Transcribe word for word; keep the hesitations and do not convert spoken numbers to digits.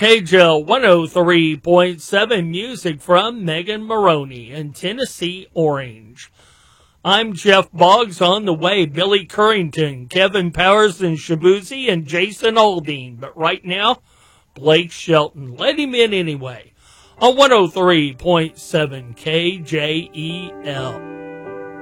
K J L one oh three point seven, music from Megan Maroney and Tennessee Orange. I'm Jeff Boggs. On the way, Billy Currington, Kevin Powers and Shabuzi, and Jason Aldean. But right now, Blake Shelton. Let him in anyway on one oh three point seven K J E L.